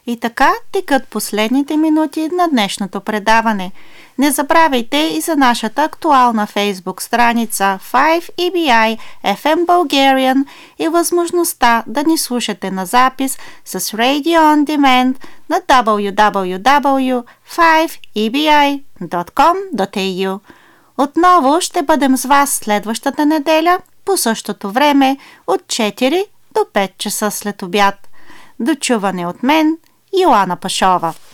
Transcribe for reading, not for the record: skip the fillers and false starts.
И така текат последните минути на днешното предаване. Не забравяйте и за нашата актуална фейсбук страница 5EBI FM Bulgarian и възможността да ни слушате на запис с Radio On Demand на www.5ebi.com.au. Отново ще бъдем с вас следващата неделя по същото време от 4 до 5 часа след обяд. До чуване от мен, Йоана Пашова.